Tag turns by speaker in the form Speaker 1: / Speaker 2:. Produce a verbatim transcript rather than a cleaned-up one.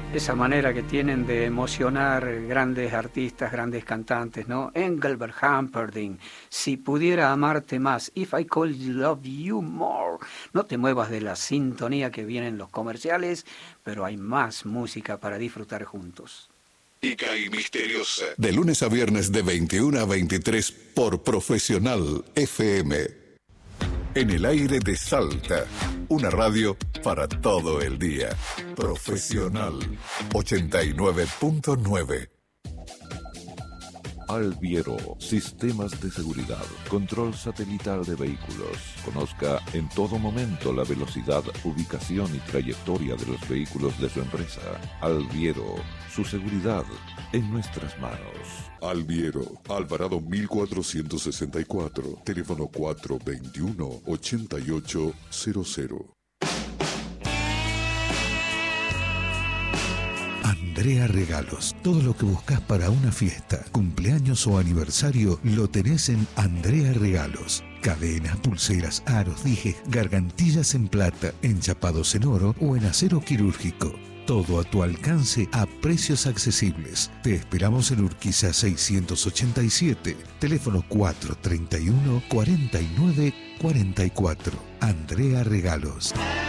Speaker 1: esa manera que tienen de emocionar grandes artistas, grandes cantantes, ¿no? Engelbert Humperdinck, si pudiera amarte más, If I Could Love You More. No te muevas de la sintonía que vienen los comerciales, pero hay más música para disfrutar juntos.
Speaker 2: Mística y misteriosa. De lunes a viernes de veintiuna a veintitrés por Profesional F M. En el aire de Salta, una radio para todo el día. Profesional ochenta y nueve punto nueve.
Speaker 3: Alviero, sistemas de seguridad, control satelital de vehículos. Conozca en todo momento la velocidad, ubicación y trayectoria de los vehículos de su empresa. Alviero, su seguridad en nuestras manos.
Speaker 2: Alviero, Alvarado mil cuatrocientos sesenta y cuatro, teléfono cuatro veintiuno, ochenta y ocho cero cero.
Speaker 4: Andrea Regalos. Todo lo que buscas para una fiesta, cumpleaños o aniversario lo tenés en Andrea Regalos. Cadenas, pulseras, aros, dijes, gargantillas en plata, enchapados en oro o en acero quirúrgico. Todo a tu alcance a precios accesibles. Te esperamos en Urquiza seiscientos ochenta y siete, teléfono cuatro treinta y uno, cuarenta y nueve cuarenta y cuatro. Andrea Regalos.